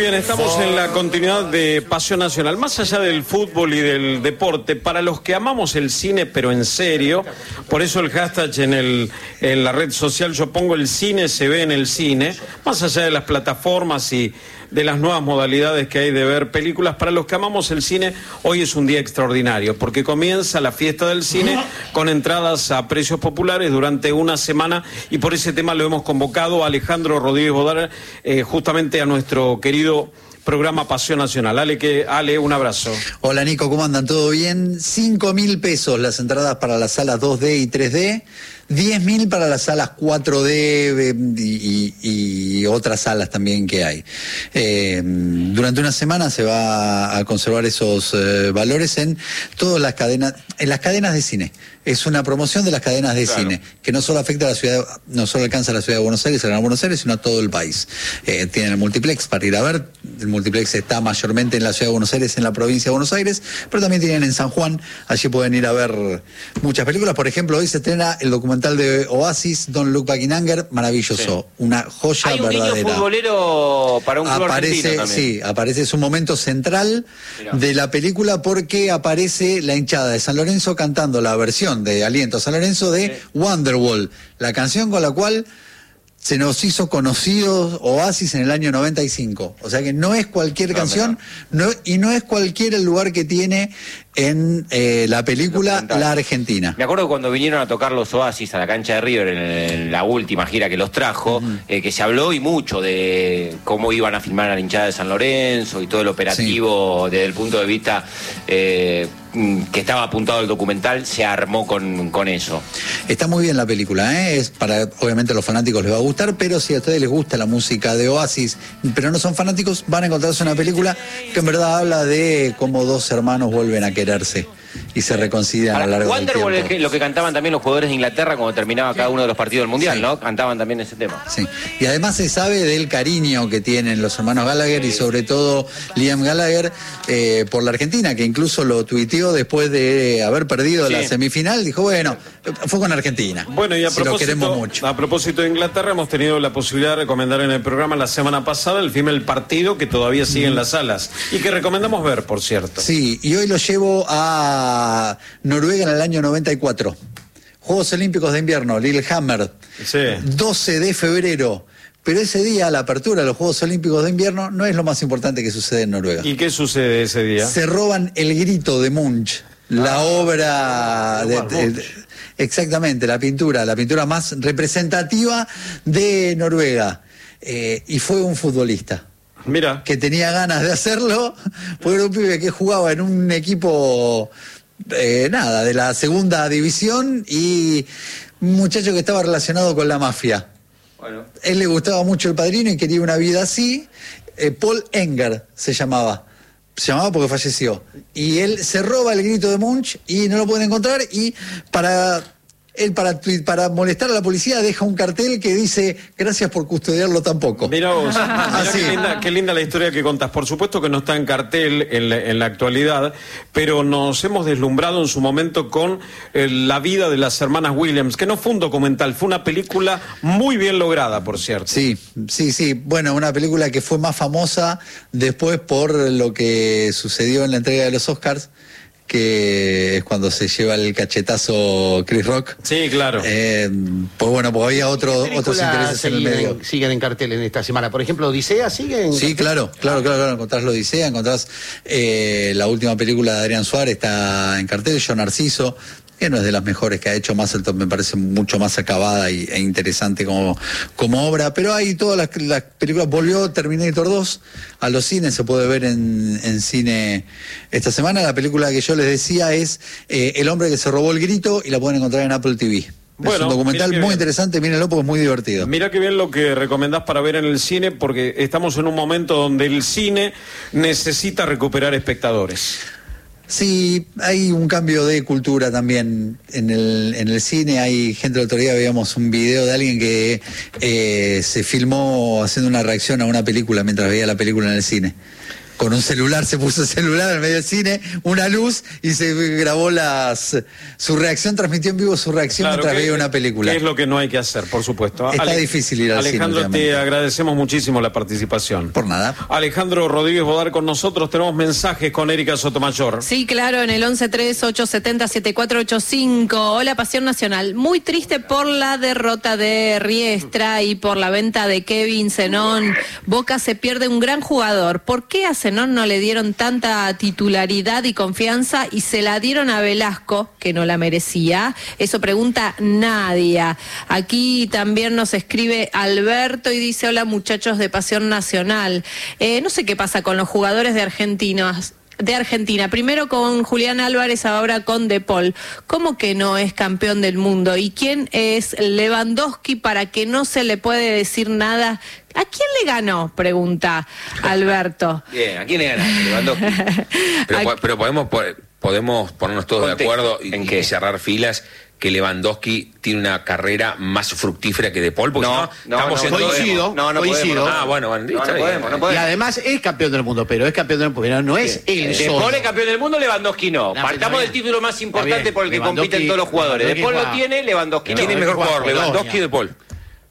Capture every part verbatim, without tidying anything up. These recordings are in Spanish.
bien, estamos en la continuidad de Pasión Nacional. Más allá del fútbol y del deporte, para los que amamos el cine, pero en serio, por eso el hashtag en, el, en la red social, yo pongo el cine se ve en el cine, más allá de las plataformas y de las nuevas modalidades que hay de ver películas. Para los que amamos el cine, hoy es un día extraordinario, porque comienza la fiesta del cine con entradas a precios populares durante una semana, y por ese tema lo hemos convocado a Alejandro Rodríguez Bodar, eh, justamente a nuestro querido programa Pasión Nacional. Ale, que, Ale, un abrazo. Hola Nico, ¿cómo andan? ¿Todo bien? cinco mil pesos las entradas para las salas dos D y tres D, diez mil para las salas cuatro D y, y, y otras salas también que hay. Eh, durante una semana se va a conservar esos eh, valores en todas las cadenas, en las cadenas de cine. Es una promoción de las cadenas de claro. cine, que no solo afecta a la ciudad, no solo alcanza a la ciudad de Buenos Aires, a la Gran Buenos Aires, sino a todo el país. Eh, tienen el multiplex para ir a ver. El multiplex está mayormente en la ciudad de Buenos Aires, en la provincia de Buenos Aires, pero también tienen en San Juan. Allí pueden ir a ver muchas películas. Por ejemplo, hoy se estrena el documental de Oasis, Don't Look Back in Anger, maravilloso, sí. Una joya Hay un verdadera. Niño futbolero para un club aparece, argentino también. Sí, aparece, es un momento central Mirá. de la película, porque aparece la hinchada de San Lorenzo cantando la versión de Aliento San Lorenzo de sí. Wonderwall, la canción con la cual se nos hizo conocidos Oasis en el año noventa y cinco. O sea que no es cualquier no, canción no, y no es cualquier el lugar que tiene en eh, la película La Argentina. Me acuerdo cuando vinieron a tocar los Oasis a la cancha de River en, en la última gira que los trajo, uh-huh. eh, que se habló y mucho de cómo iban a filmar a la hinchada de San Lorenzo y todo el operativo sí. desde el punto de vista eh, que estaba apuntado al documental, se armó con, con eso. Está muy bien la película, ¿eh? Es para, obviamente a los fanáticos les va a gustar, pero si a ustedes les gusta la música de Oasis, pero no son fanáticos, van a encontrarse una película que en verdad habla de cómo dos hermanos vuelven a quererse y se reconcilian a lo largo del tiempo. Wonderwall es lo que cantaban también los jugadores de Inglaterra cuando terminaba cada uno de los partidos del Mundial, sí. ¿no? Cantaban también ese tema. Sí, y además se sabe del cariño que tienen los hermanos Gallagher sí. y sobre todo Liam Gallagher eh, por la Argentina, que incluso lo tuiteó después de haber perdido sí. la semifinal, dijo, bueno, fue con Argentina. Bueno, y a, si propósito, lo queremos mucho. a propósito de Inglaterra, hemos tenido la posibilidad de recomendar en el programa la semana pasada el film El Partido, que todavía sigue mm. en las salas y que recomendamos ver, por cierto. Sí, y hoy lo llevo a Noruega en el año noventa y cuatro. Juegos Olímpicos de Invierno, Lillehammer, sí. doce de febrero. Pero ese día, la apertura de los Juegos Olímpicos de Invierno, no es lo más importante que sucede en Noruega. ¿Y qué sucede ese día? Se roban El Grito de Munch, la ah, obra de, de, de, exactamente, la pintura, la pintura más representativa de Noruega. Eh, y fue un futbolista. Mira. Que tenía ganas de hacerlo, porque era un pibe que jugaba en un equipo, eh, nada, de la segunda división, y un muchacho que estaba relacionado con la mafia. Bueno. Él le gustaba mucho El Padrino y quería una vida así. Eh, Paul Enger se llamaba. Se llamaba porque falleció. Y él se roba El Grito de Munch y no lo pueden encontrar, y para... Él para, para molestar a la policía deja un cartel que dice gracias por custodiarlo tan poco. Mira vos, mirá qué, linda, qué linda la historia que contás. Por supuesto que no está en cartel en la, en la actualidad, pero nos hemos deslumbrado en su momento con eh, la vida de las hermanas Williams, que no fue un documental, fue una película muy bien lograda, por cierto. Sí, sí, sí. Bueno, una película que fue más famosa después por lo que sucedió en la entrega de los Oscars, que es cuando se lleva el cachetazo Chris Rock. Sí, claro. Eh, pues bueno, pues había otro, otros intereses en el medio. En, siguen en cartel en esta semana. Por ejemplo, Odisea sigue en Sí, cartel? claro, claro, claro, claro. Encontrás la Odisea, encontrás eh, la última película de Adrián Suárez, está en cartel, Yo Narciso, que no es de las mejores que ha hecho, Masselton me parece mucho más acabada y, e interesante como, como obra, pero hay todas las, las películas. Volvió Terminator dos a los cines, se puede ver en, en cine esta semana. La película que yo les decía es eh, El hombre que se robó el grito, y la pueden encontrar en Apple T V. Bueno, es un documental muy bien. interesante, mírenlo porque es muy divertido. Mira qué bien lo que recomendás para ver en el cine, porque estamos en un momento donde el cine necesita recuperar espectadores. Sí, hay un cambio de cultura también en el, en el cine. Hay gente, el otro día veíamos un video de alguien que eh, se filmó haciendo una reacción a una película mientras veía la película en el cine. con un celular, se puso el celular en medio del cine, una luz, y se grabó las su reacción, transmitió en vivo su reacción Claro, mientras que- veía una película. Que es lo que no hay que hacer, por supuesto. Está difícil ir al cine Alejandro, te últimamente. agradecemos muchísimo la participación. Por nada. Alejandro Rodríguez Bodar con nosotros, tenemos mensajes con Erika Sotomayor. Sí, claro, en el once tres ocho siete cero siete cuatro ocho cinco. Hola, Pasión Nacional. Muy triste por la derrota de Riestra y por la venta de Kevin Zenón. Boca se pierde un gran jugador. ¿Por qué a Zenón no le dieron tanta titularidad y confianza y se la dieron a Velasco, que no la merecía? Eso pregunta Nadia. Aquí también nos escribe Alberto y dice: hola, muchachos de Pasión Nacional. Eh, no sé qué pasa con los jugadores de Argentinos. De Argentina, primero con Julián Álvarez, ahora con De Paul. ¿Cómo que no es campeón del mundo? ¿Y quién es Lewandowski para que no se le puede decir nada? ¿A quién le ganó? Pregunta Alberto. Bien, ¿a quién le ganaste, Lewandowski? Pero, ¿A- po- pero podemos, po- podemos ponernos todos de Contexto. acuerdo y, ¿En y qué? cerrar filas que Lewandowski tiene una carrera más fructífera que De Paul, porque No, si no, estamos no, en no todo- coincido. No, no coincido. podemos, Ah, bueno, bueno, No, está no bien. podemos, no Y podemos. además es campeón del mundo, pero es campeón del mundo, pero no es el De solo. Paul es campeón del mundo, Lewandowski no. No, pero Partamos está del bien. título más importante bien. por el que Lewandowski- compiten todos los jugadores. De Paul lo Lewandowski tiene, Lewandowski no. ¿Quién es no, mejor juega jugador, Polonia. Lewandowski o De Paul?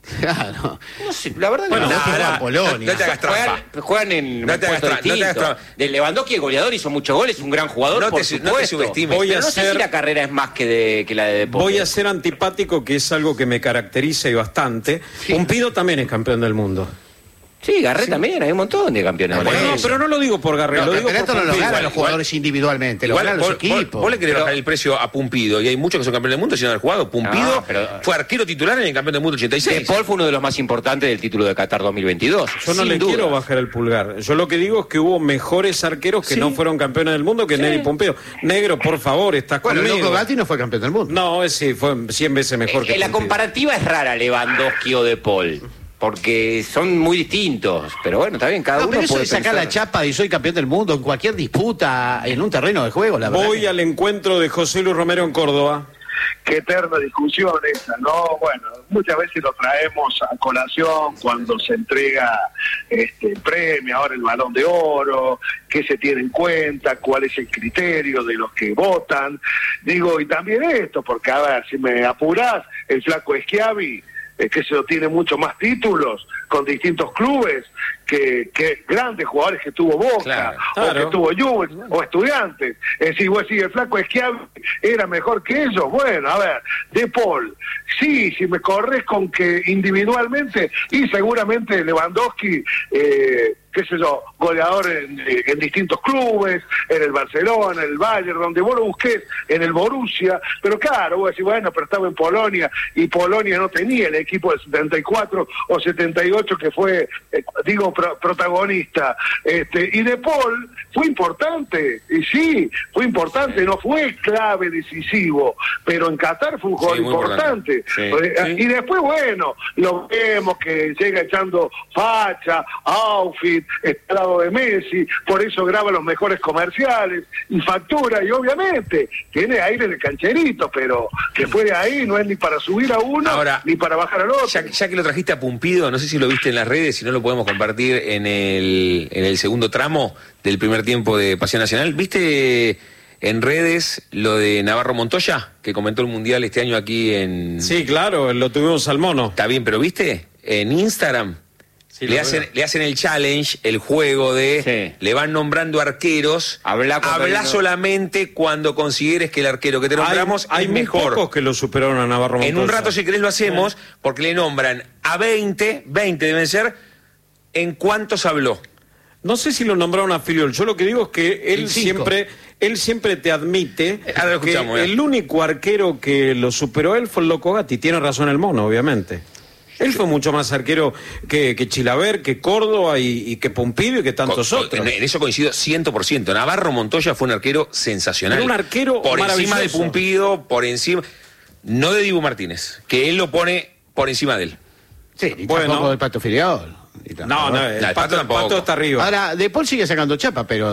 Claro. No sé, la verdad que Bueno, no. no, no, juega no, Polonia. no te hagas trampa. Juegan, juegan en No te hagas puestos tra- no te hagas distintos. trampa. De Lewandowski el goleador hizo muchos goles, un gran jugador, No por te su- no te supuesto. subestimes. Voy Pero a no sé ser- si la carrera es más que, de, que la de De Paul. Voy a ser antipático, que es algo que me caracteriza y bastante. Pumpido también es campeón del mundo. Sí, Garré también, hay un montón de campeones. Por No, eso. pero no lo digo por Garré, No, lo el digo por campeonato no lo Pumpido. ganan los igual- jugadores individualmente, lo Igual, ganan los vos, vos- equipos. vos le querés Pero- bajar el precio a Pumpido, y hay muchos que son campeones del mundo sin haber jugado. Pumpido No, pero- fue arquero titular en el campeón del mundo ochenta y De seis. Paul fue uno de los más importantes del título de Qatar dos mil veintidós. Yo no sin le duda. quiero bajar el pulgar. Yo lo que digo es que hubo mejores arqueros que no fueron campeones del mundo que Neri Pumpido. Negro, por favor, estás Bueno, conmigo. Loco Gatti no fue campeón del mundo. No, ese fue cien veces mejor Eh, que la Pumpido. comparativa es rara, Lewandowski o De Paul, porque son muy distintos. Pero bueno, está bien, cada No, uno pero eso puede de sacar pensar. la chapa y soy campeón del mundo en cualquier disputa en un terreno de juego, la verdad. Voy que- al encuentro de José Luis Romero en Córdoba. Qué eterna discusión esa, ¿no? Bueno, muchas veces lo traemos a colación cuando se entrega este premio, ahora el Balón de Oro, qué se tiene en cuenta, cuál es el criterio de los que votan. Digo, y también esto, porque a ver, si me apurás, el flaco Schiavi, eh, que se lo tiene mucho más títulos con distintos clubes que, que grandes jugadores que tuvo Boca, Claro, o claro. que tuvo Juve, o Estudiantes. Es decir, vos decís, el flaco Schiavi era mejor que ellos. Bueno, a ver, De Paul, sí, si me corres con que individualmente, y seguramente Lewandowski, eh, qué sé yo, goleador en, eh, en distintos clubes, en el Barcelona, en el Bayern, donde vos lo busques, en el Borussia, pero claro, vos decís, bueno, pero estaba en Polonia, y Polonia no tenía el equipo del setenta y cuatro o setenta y ocho que fue, eh, digo, pro- protagonista. Este, y De Paul fue importante, y sí, fue importante, no fue clave, decisivo, pero en Qatar fue un jugador Sí, muy importante. importante. Eh, Y después, bueno, lo vemos que llega echando facha, outfit, está al lado de Messi, por eso graba los mejores comerciales y factura, y obviamente tiene aire de cancherito, pero después de ahí no es ni para subir a uno Ahora, ni para bajar al otro. Ya, ya que lo trajiste a Pumpido, no sé si lo viste en las redes, si no lo podemos compartir en el, en el segundo tramo del primer tiempo de Pasión Nacional. ¿Viste en redes lo de Navarro Montoya, que comentó el Mundial este año aquí en... Sí, claro, lo tuvimos al mono. Está bien, pero ¿viste? En Instagram Sí, le, lo hacen, veo. le hacen el challenge, el juego de... Sí. Le van nombrando arqueros. Habla cuando Habla hay uno- solamente cuando consideres que el arquero que te nombramos hay, hay es muy mejor. pocos que lo superaron a Navarro En un Montoya. rato, si querés, lo hacemos, porque le nombran a veinte, veinte deben ser, ¿en cuántos habló? No sé si lo nombraron a Filiol. Yo lo que digo es que él El cinco. siempre, él siempre te admite Ahora lo que escuchamos, el único arquero que lo superó a él fue el Loco Gatti. Tiene razón el mono, obviamente. Él fue mucho más arquero que, que Chilaver, que Córdoba y, y que Pumpido y que tantos Co- co- otros. En, en eso coincido cien por ciento. Navarro Montoya fue un arquero sensacional. Era un arquero por encima de maravilloso. Pumpido, por encima... No de Dibu Martínez, que él lo pone por encima de él. Sí, ni Bueno. tampoco del Pato Filiol. Ni tampoco. No, no, el No, el pato, Pato tampoco. Pato está arriba. Ahora, De Paul sigue sacando chapa, pero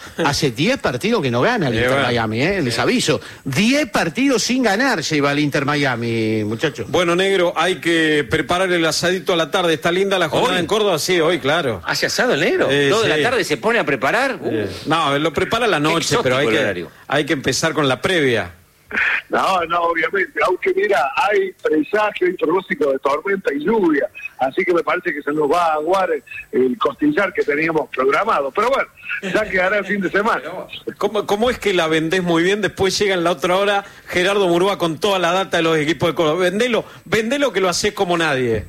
Hace diez partidos que no gana el Inter Miami, ¿eh? Les aviso. diez partidos sin ganar lleva el Inter Miami, muchachos. Bueno, negro, hay que preparar el asadito a la tarde. Está linda la jornada ¿Hoy? en Córdoba, sí, hoy, claro. ¿Hace asado el negro? Eh, ¿Toda sí. la tarde se pone a preparar? Uh. Eh, no, lo prepara la noche, pero hay que, hay que empezar con la previa. No, no, obviamente, aunque mira, hay presagio, hay pronóstico de tormenta y lluvia, así que me parece que se nos va a aguar el, el costillar que teníamos programado, pero bueno, ya quedará el fin de semana. ¿Cómo, ¿Cómo es que la vendés muy bien? Después llega en la otra hora Gerardo Murúa con toda la data de los equipos de Córdoba. Vendelo, vendelo que lo hacés como nadie.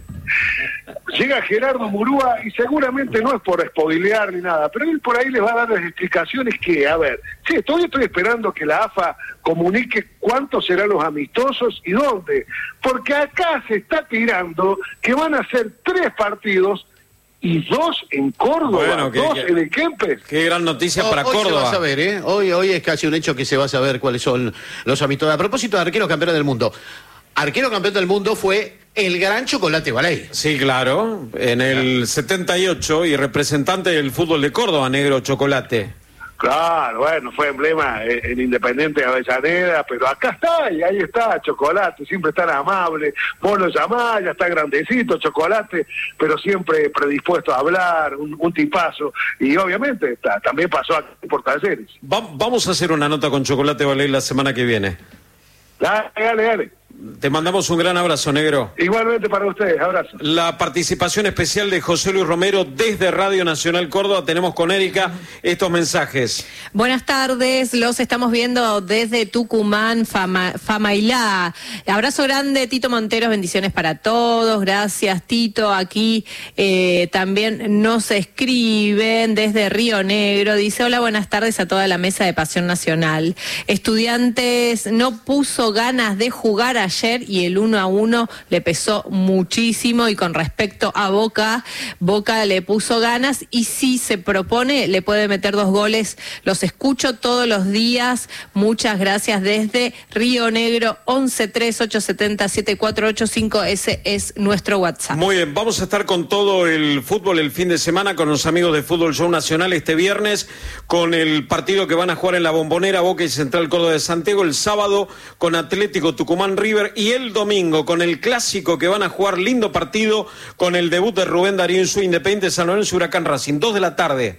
Llega Gerardo Murúa y seguramente no es por spoilear ni nada, pero él por ahí les va a dar las explicaciones que, a ver, sí, estoy, estoy esperando que la A F A comunique cuántos serán los amistosos y dónde, porque acá se está tirando que van a ser tres partidos y dos en Córdoba, bueno, que, dos que, en el Kempes. Qué gran noticia Oh, para hoy Córdoba. Se va a saber, ¿eh? Hoy, hoy es casi un hecho que se va a saber cuáles son los amistosos. A propósito de arquero campeón del mundo, arquero campeón del mundo fue el gran Chocolate Baley. Sí, claro, en el setenta y ocho y representante del fútbol de Córdoba, negro Chocolate. Claro, bueno, fue emblema en, en Independiente de Avellaneda, pero acá está, y ahí está, Chocolate, siempre tan amable, vos lo llamás, ya está grandecito, Chocolate, pero siempre predispuesto a hablar, un, un tipazo, y obviamente está, también pasó aquí por Talleres. Va, vamos a hacer una nota con Chocolate Baley la semana que viene. Dale, dale, dale. Te mandamos un gran abrazo, negro. Igualmente para ustedes, abrazo. La participación especial de José Luis Romero desde Radio Nacional Córdoba. Tenemos con Erika estos mensajes. Buenas tardes, los estamos viendo desde Tucumán, Fama, Famailá. Abrazo grande, Tito Monteros, bendiciones para todos. Gracias, Tito. Aquí eh, también nos escriben desde Río Negro. Dice, hola, buenas tardes a toda la mesa de Pasión Nacional. Estudiantes no puso ganas de jugar ayer y el uno a uno le pesó muchísimo, y con respecto a Boca, Boca le puso ganas y si se propone le puede meter dos goles. Los escucho todos los días, muchas gracias desde Río Negro. Once tres ocho siete cero siete cuatro ocho cinco, ese es nuestro WhatsApp. Muy bien, vamos a estar con todo el fútbol el fin de semana, con los amigos de Fútbol Show Nacional este viernes, con el partido que van a jugar en la Bombonera, Boca y Central Córdoba de Santiago, el sábado con Atlético Tucumán River, y el domingo con el clásico que van a jugar, lindo partido, con el debut de Rubén Darío en su Independiente San Lorenzo, Huracán Racing, dos de la tarde.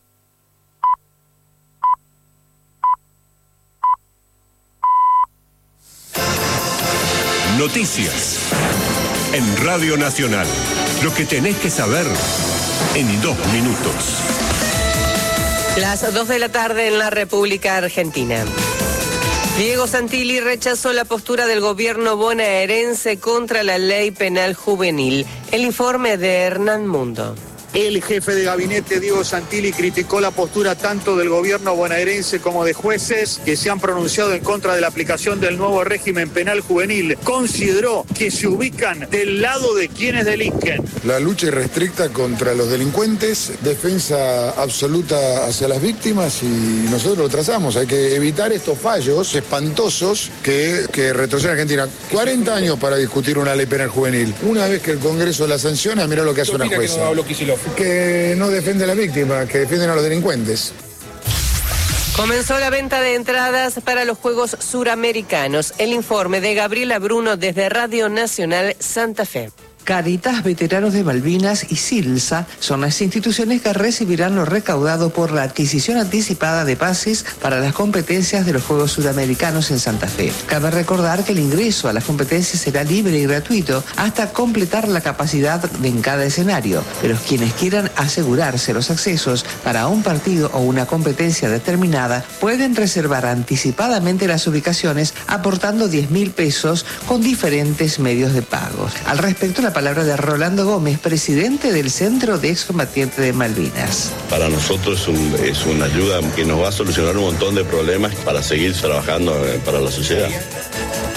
Noticias en Radio Nacional. Lo que tenés que saber en dos minutos. Las dos de la tarde en la República Argentina. Diego Santilli rechazó la postura del gobierno bonaerense contra la ley penal juvenil. El informe de Hernán Mundo. El jefe de gabinete, Diego Santilli, criticó la postura tanto del gobierno bonaerense como de jueces que se han pronunciado en contra de la aplicación del nuevo régimen penal juvenil. Consideró que se ubican del lado de quienes delinquen. La lucha irrestricta contra los delincuentes, defensa absoluta hacia las víctimas, y nosotros lo trazamos. Hay que evitar estos fallos espantosos que, que retroceden a Argentina. cuarenta años para discutir una ley penal juvenil. Una vez que el Congreso la sanciona, mira lo que hace una jueza. Que no defiende a la víctima, que defienden a los delincuentes. Comenzó la venta de entradas para los Juegos Suramericanos. El informe de Gabriela Bruno desde Radio Nacional Santa Fe. Caritas, Veteranos de Malvinas y Silsa son las instituciones que recibirán lo recaudado por la adquisición anticipada de pases para las competencias de los Juegos Sudamericanos en Santa Fe. Cabe recordar que el ingreso a las competencias será libre y gratuito hasta completar la capacidad en cada escenario, pero quienes quieran asegurarse los accesos para un partido o una competencia determinada pueden reservar anticipadamente las ubicaciones aportando diez mil pesos con diferentes medios de pago. Al respecto, la palabra de Rolando Gómez, presidente del Centro de Excombatientes de Malvinas. Para nosotros es, un, es una ayuda que nos va a solucionar un montón de problemas para seguir trabajando para la sociedad.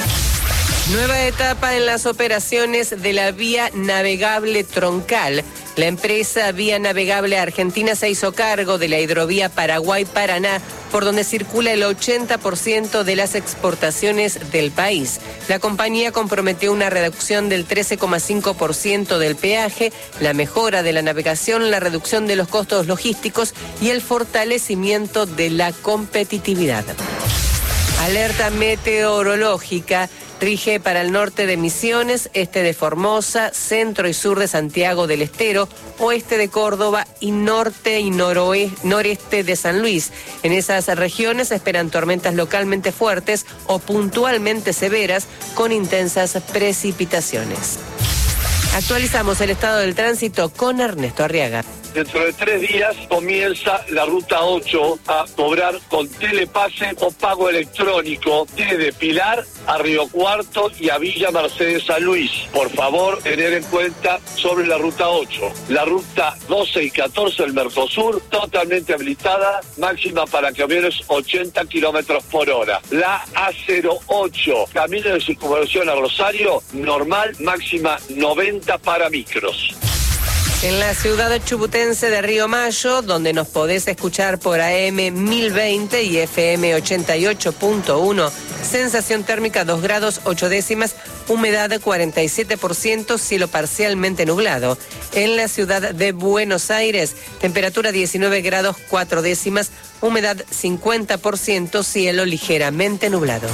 Nueva etapa en las operaciones de la vía navegable troncal. La empresa Vía Navegable Argentina se hizo cargo de la hidrovía Paraguay-Paraná, por donde circula el ochenta por ciento de las exportaciones del país. La compañía comprometió una reducción del trece coma cinco por ciento del peaje, la mejora de la navegación, la reducción de los costos logísticos y el fortalecimiento de la competitividad. Alerta meteorológica. Rige para el norte de Misiones, este de Formosa, centro y sur de Santiago del Estero, oeste de Córdoba y norte y noroeste, noreste de San Luis. En esas regiones se esperan tormentas localmente fuertes o puntualmente severas con intensas precipitaciones. Actualizamos el estado del tránsito con Ernesto Arriaga. Dentro de tres días comienza la ruta ocho a cobrar con telepase o pago electrónico desde Pilar a Río Cuarto y a Villa Mercedes San Luis. Por favor, tener en cuenta sobre la ruta ocho. La ruta doce y catorce del Mercosur, totalmente habilitada, máxima para camiones ochenta kilómetros por hora. La A cero ocho, camino de circunvalación a Rosario, normal, máxima noventa para micros. En la ciudad chubutense de Río Mayo, donde nos podés escuchar por A M mil veinte y F M ochenta y ocho punto uno, sensación térmica dos grados ocho décimas, humedad cuarenta y siete por ciento, cielo parcialmente nublado. En la ciudad de Buenos Aires, temperatura diecinueve grados cuatro décimas, humedad cincuenta por ciento, cielo ligeramente nublado.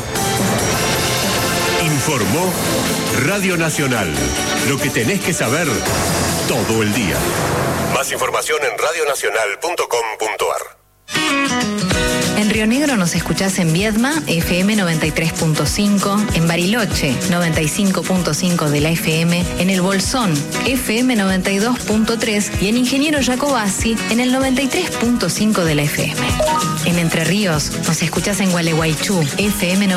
Informó Radio Nacional. Lo que tenés que saber todo el día. Más información en radio nacional punto com punto ar. En Río Negro nos escuchás en Viedma, F M noventa y tres punto cinco, en Bariloche, noventa y cinco punto cinco de la F M, en El Bolsón, F M noventa y dos punto tres y en Ingeniero Jacobasi, en el noventa y tres punto cinco de la F M. En Entre Ríos nos escuchás en Gualeguaychú, F M noventa y tres punto cinco.